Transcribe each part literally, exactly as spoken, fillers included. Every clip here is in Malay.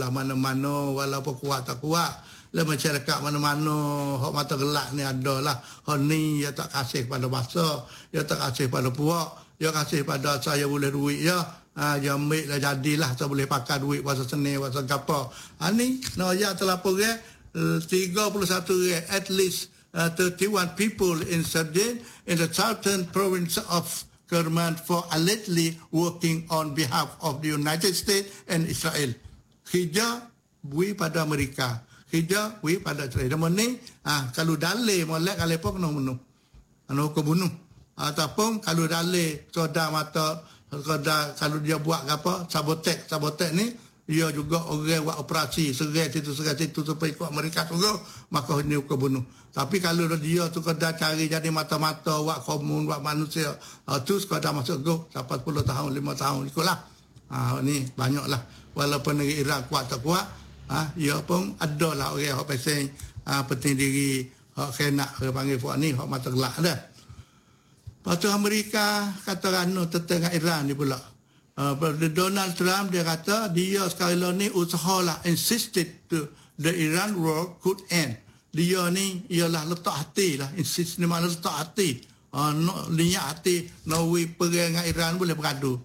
lah mana-mana walaupun kuat tak kuat. Le masyarakat mana-mana hak mata gelak ni ada lah. Hak ni dia tak kasih pada bangsa, dia tak kasih pada puak, dia kasih pada saya boleh duit ya. Ha, dia ambil dah jadilah saya boleh pakai duit pasal seni pasal apa. Ha ni no ya telah pergi tiga puluh satu at least uh, thirty-one people in Sudan in the southern province of Kerman for allegedly working on behalf of the United States and Israel. Hija bui pada Amerika. Hija bui pada Israel. Namun ni ah kalau dalil molek kalau pun kena bunuh. Anu ke bunuh. Ataupun kalau dalil soda mata soda kalau dia buat apa sabotek sabotek ni dia juga orang buat operasi serai situ serai situ supaya ikut Amerika juga maka ni ke bunuh. Tapi kalau dia tu kena cari jadi mata-mata buat komun buat manusia uh, tu sekadar masuk go sampai sepuluh tahun lima tahun ikutlah. Ah uh, ni banyaklah walaupun negeri Iran kuat tak kuat ah uh, ia pun ada lah orang hak pasal uh, penting diri hak kena orang panggil buat ni hak mata gelak dah. Lepas tu Amerika kata rano tentang Iran ni pula. Uh, Donald Trump dia kata dia sekarang ni usahalah insisted to the Iran war could end. Dia ni ialah letak hati lah, insist ni mana letak hati. Uh, no, niat hati no we pergi dengan Iran boleh bergaduh.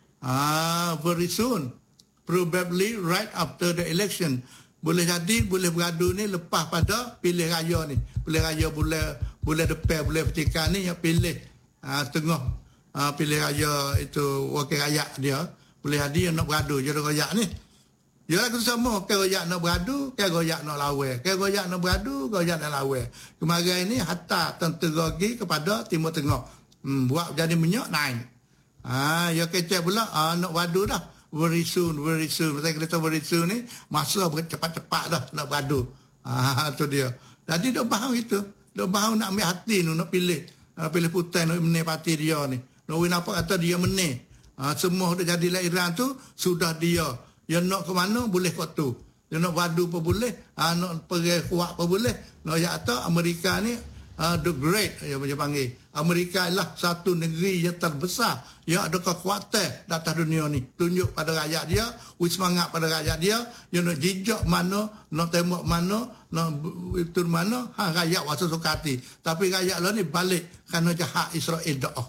Ah, very soon, probably right after the election. Boleh jadi boleh bergaduh ni lepas pada pilih raya ni. Pilih raya boleh boleh depan boleh petikan ni yang pilih uh, tengah uh, pilih raya itu wakil rakyat dia. Boleh jadi yang nak bergaduh jadi rakyat ni. Ya lagu sama ke rakyat nak bergaduh, ke rakyat nak lawan. Ke rakyat nak bergaduh, ke rakyat nak lawan. Kemarin ni hatta tenteragi kepada Timur Tengah. Hmm, buat jadi minyak naik. Ah, ya kecek pula ah, nak bergaduh dah. Very soon, very soon. Saya kata very soon ni masa cepat-cepat dah nak bergaduh. Ah, tu dia. Jadi dah faham itu. Dah faham nak ambil hati ni, nak pilih. Uh, pilih putai nak menang parti dia ni. Nak nampak kata dia menang. Ah, semua dah jadilah Iran tu sudah dia. Dia nak ke mana boleh kat tu. Dia nak beradu pun boleh, ah, nak pergi kuat pun boleh. Nak kata Amerika ni uh, the great dia macam panggil. Amerika ialah satu negeri yang terbesar yang ada kekuatan di atas dunia ni. Tunjuk pada rakyat dia, wis semangat pada rakyat dia, dia nak jejak mana, nak tembak mana, nak itu mana, ha rakyat wasa suka hati. Tapi rakyat lah ni balik kerana jahat Israel doa.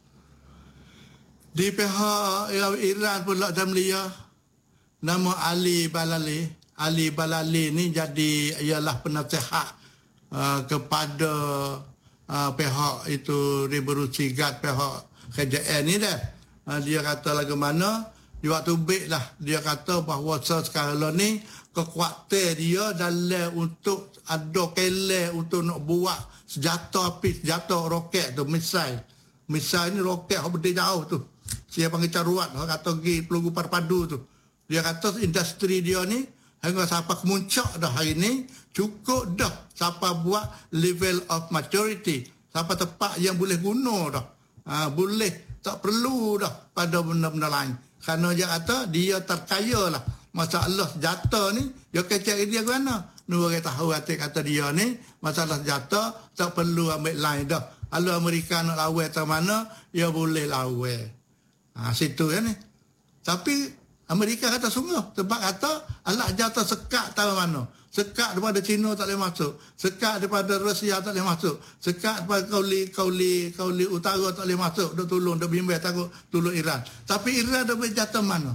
Di pihak Iran pula dalam dia nama Ali Balali. Ali Balali ni jadi ialah penasihat uh, kepada uh, pihak itu Revolusi Guard pihak K J N ni dah. Uh, dia kata lagu mana di waktu baik lah dia kata bahawa sekarang ni kekuatan dia dalam untuk ada kele untuk nak buat senjata api, senjata roket tu, misal. Misal ni roket yang berdiri jauh tu. Siapa panggil caruat, orang kata pergi peluru parpadu tu. Dia kata industri dia ni hingga sampai kemuncak dah hari ni cukup dah sampai buat level of maturity sampai tempat yang boleh guna dah. Ha, boleh tak perlu dah pada benda-benda lain. Kerana dia kata dia terkaya lah. Masalah senjata ni dia kecek dia ke mana? Nua orang tahu hati kata dia ni masalah senjata tak perlu ambil lain dah. Kalau Amerika nak lawan ke mana dia boleh lawan. Ha, situ kan ni. Tapi Amerika kata sungguh sebab kata alat jatuh sekat tahu mana. Sekat daripada China tak boleh masuk. Sekat daripada Rusia tak boleh masuk. Sekat daripada kauli kauli kauli utara tak boleh masuk. Dok tolong dok bimbang takut tolong Iran. Tapi Iran dah boleh jatuh mana?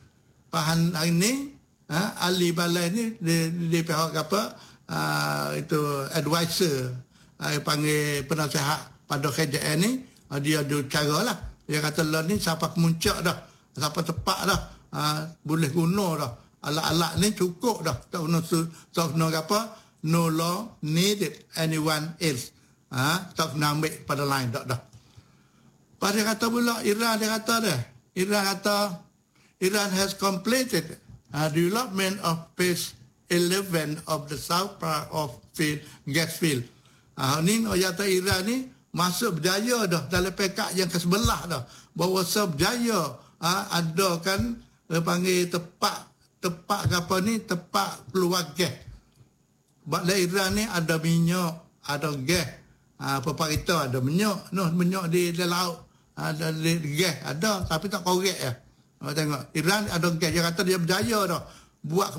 Pahan hari ni ha, Ali Balai ni di, di pihak apa uh, itu advisor uh, panggil penasihat pada K J N ni uh, dia ada cara lah. Dia kata lah ni sampai kemuncak dah. Sampai tepat dah. Uh, boleh guna dah alat-alat ni cukup dah tak guna tak guna apa no law needed anyone else ah uh, tak nak ambil pada lain dah dah. Pada kata pula Iran dia kata dah Iran kata Iran has completed uh, development of phase eleven of the south part of field gas field. Ah uh, ni kata Iran ni masuk berjaya dah dalam pekat yang ke sebelah dah bahawa berjaya uh, ada kan dia panggil tepat tepat apa ni tepat peluang gas. Sebab Iran ni ada minyak, ada gas. Ha, apa kita ada minyak, noh minyak di, di laut, ada di, di gas ada tapi tak korek ya. Ha, tengok Iran ada gas dia kata dia berjaya dah buat